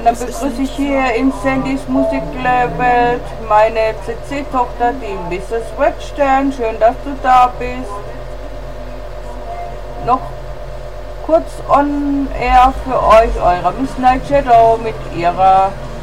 dann begrüße ich hier in Sandys Musikwelt meine CC-Tochter, die Mrs. Redstern. Schön, dass du da bist. Noch kurz on air für euch, eure Miss Night Shadow mit ihrer